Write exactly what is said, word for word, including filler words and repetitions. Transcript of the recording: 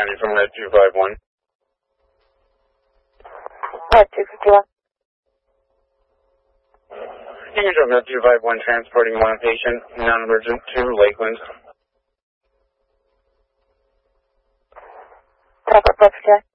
ninety from Red two five one. Red two fifty-one. Unit of Red two five one transporting one patient, non-emergent to Lakeland. Trevor, Brooks,